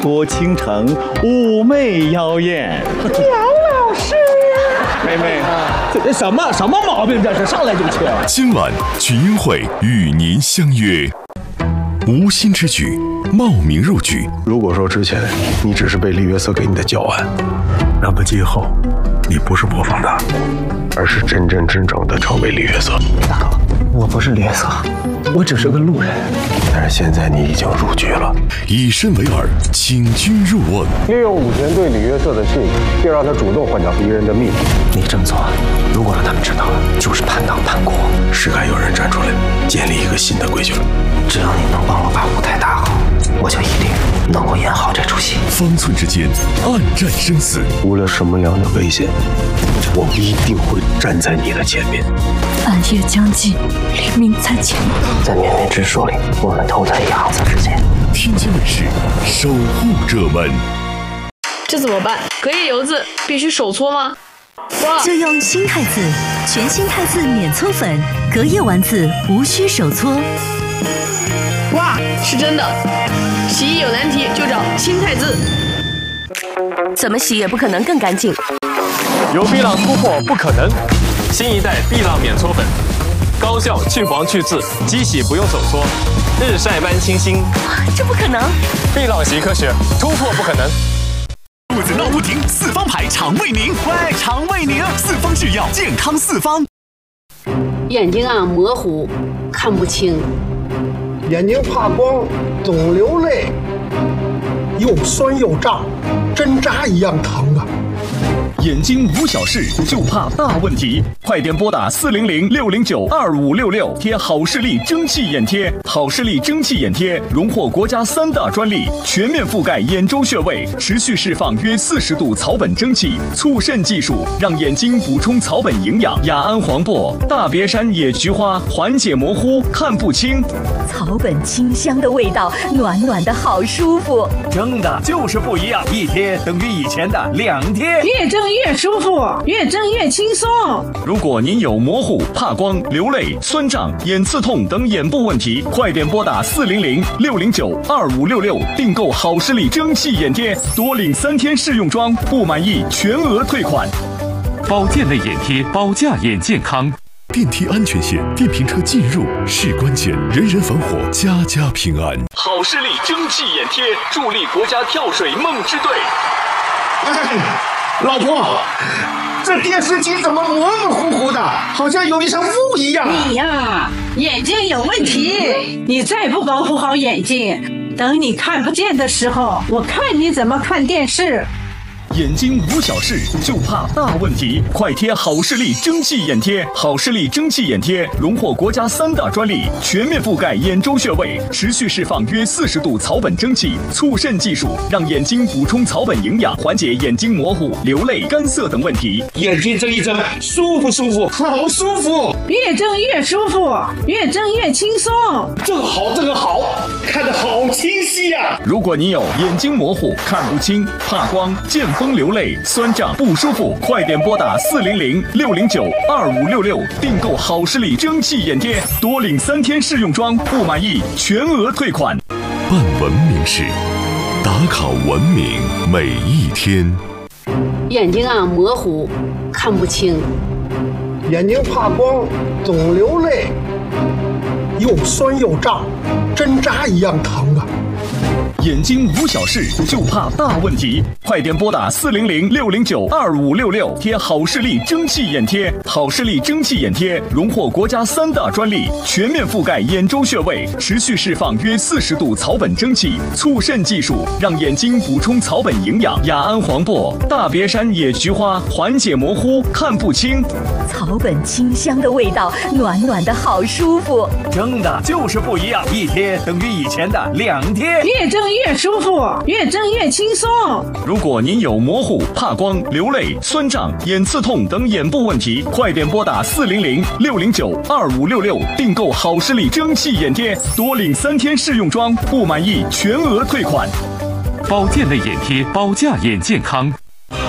杨老师呀， 妹妹， 这什么毛病？这是上来就切。 今晚群英会与您相约，无心之举，冒名入局。 如果说之前你只是被李约瑟给你的教案，那么今后你不是模仿他，而是真正的成为李约瑟。 大哥，我不是李约瑟，我只是个路人。 但是现在你已经入局了。 以身为饵，请君入瓮。 利用武田对李约瑟的信，并让他主动换掉敌人的秘密。 你这么做，如果让他们知道了，就是叛党叛国。 是该有人站出来，建立一个新的规矩了。 只要你能帮我把舞台打好，我就一定能够演好这出戏。 方寸之间，暗战生死。 无论什么样的危险，我一定会站在你的前面。 暗夜将近，黎明在前。 在绵绵之树里，我们投在鸭子之间。 天津卫视守护者们， 这怎么办？隔夜油子必须手搓吗？ 就用新太子，全新太子免搓粉，隔夜丸子无需手搓。 哇，是真的！洗衣有难题就找新太子。 怎么洗也不可能更干净。 有碧浪突破不可能，新一代碧浪免搓粉，高效去黄去渍，机洗不用手搓，日晒般清新。 这不可能！ 碧浪洗科学，突破不可能。 肚子闹不停，四方牌肠胃宁，喂，肠胃宁，四方制药，健康四方。 眼睛啊模糊，看不清。 眼睛怕光，总流泪，又酸又胀，针扎一样疼啊！ 眼睛无小事，就怕大问题。快点拨打400-609-2566，贴好视力蒸汽眼贴。好视力蒸汽眼贴荣获国家3大专利，全面覆盖眼周穴位，持续释放约40度草本蒸汽，促渗技术让眼睛补充草本营养。雅安黄柏、大别山野菊花缓解模糊，看不清。 草本清香的味道，暖暖的好舒服。 蒸的就是不一样，一贴等于以前的2贴。 越蒸越舒服，越蒸越轻松。 如果您有模糊、怕光、流泪、酸胀、眼刺痛等眼部问题，快点拨打400-609-2566，订购好视力蒸汽眼贴，多领3天试用装，不满意全额退款。 保健类眼贴，保驾眼健康。 电梯安全线，电瓶车进入是关键，人人防火，家家平安。 好视力蒸汽眼贴，助力国家跳水梦之队。 老婆，这电视机怎么模模糊糊的，好像有一层雾一样。 你呀，眼睛有问题，你再不保护好眼睛，等你看不见的时候，我看你怎么看电视。 眼睛无小事，就怕大问题。快贴好视力蒸汽眼贴。好视力蒸汽眼贴荣获国家3大专利，全面覆盖眼周穴位，持续释放约40度草本蒸汽，促渗技术让眼睛补充草本营养，缓解眼睛模糊、流泪、干涩等问题。 眼睛睁一睁，舒服舒服，好舒服。 越睁越舒服，越睁越轻松。 这个好，这个好，看得好清晰呀！ 如果你有眼睛模糊、看不清、怕光、见风流泪、酸胀不舒服，快点拨打400-609-2566，订购好视力蒸汽眼贴，多领3天试用装，不满意全额退款。 办文明事，打卡文明每一天。 眼睛啊模糊，看不清。 眼睛怕光，总流泪，又酸又胀，针扎一样疼啊！ 眼睛无小事，就怕大问题。快点拨打400-609-2566，贴好视力蒸汽眼贴。好视力蒸汽眼贴荣获国家3大专利，全面覆盖眼周穴位，持续释放约40度草本蒸汽，促渗技术让眼睛补充草本营养。雅安黄柏、大别山野菊花缓解模糊，看不清。 草本清香的味道，暖暖的好舒服。 蒸的就是不一样，一贴等于以前的2贴。 越蒸越舒服，越蒸越轻松。 如果您有模糊、怕光、流泪、酸胀、眼刺痛等眼部问题，快点拨打400-609-2566，订购好视力蒸汽眼贴，多领3天试用装，不满意全额退款。 保健类眼贴，保驾眼健康。